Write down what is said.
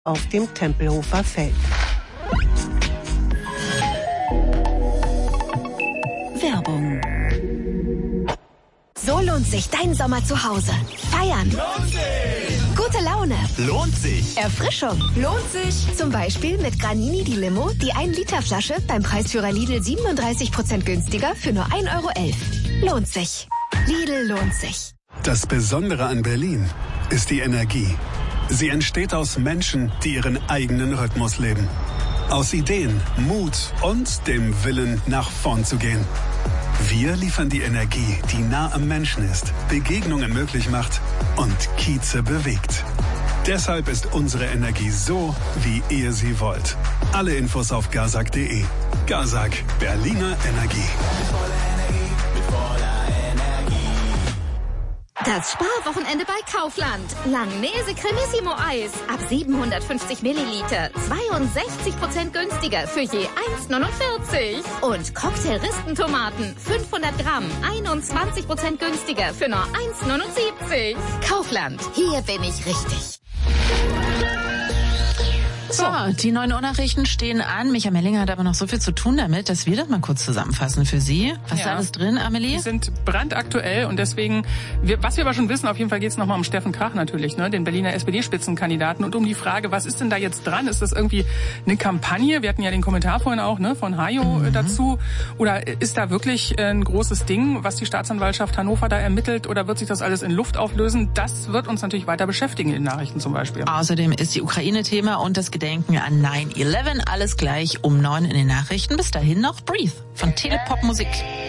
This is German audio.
auf dem Tempelhofer Feld. Werbung. So lohnt sich dein Sommer zu Hause. Feiern. Lohnt sich. Gute Laune. Lohnt sich. Erfrischung. Lohnt sich. Zum Beispiel mit Granini die Limo, die 1-Liter-Flasche beim Preisführer Lidl 37% günstiger für nur 1,11 €. Lohnt sich. Lidl lohnt sich. Das Besondere an Berlin ist die Energie. Sie entsteht aus Menschen, die ihren eigenen Rhythmus leben. Aus Ideen, Mut und dem Willen, nach vorn zu gehen. Wir liefern die Energie, die nah am Menschen ist, Begegnungen möglich macht und Kieze bewegt. Deshalb ist unsere Energie so, wie ihr sie wollt. Alle Infos auf gazak.de. Gazak, Berliner Energie. Das Sparwochenende bei Kaufland. Langnese Cremissimo Eis. Ab 750 Milliliter. 62% günstiger für je 1,49. Und Cocktail-Ristentomaten. 500 Gramm. 21% günstiger für nur 1,79. Kaufland. Hier bin ich richtig. So, die 9 Uhr Nachrichten stehen an. Micha Mellinger hat aber noch so viel zu tun damit, dass wir das mal kurz zusammenfassen für Sie. Was ist da alles drin, Amelie? Die sind brandaktuell und deswegen, was wir aber schon wissen, auf jeden Fall geht es nochmal um Steffen Krach natürlich, ne, den Berliner SPD-Spitzenkandidaten und um die Frage, was ist denn da jetzt dran? Ist das irgendwie eine Kampagne? Wir hatten ja den Kommentar vorhin auch, ne, von Hajo dazu. Oder ist da wirklich ein großes Ding, was die Staatsanwaltschaft Hannover da ermittelt, oder wird sich das alles in Luft auflösen? Das wird uns natürlich weiter beschäftigen in den Nachrichten zum Beispiel. Außerdem ist die Ukraine Thema und das Gedenken an 9/11. Alles gleich um 9 in den Nachrichten. Bis dahin noch Breathe von Telepop Musik.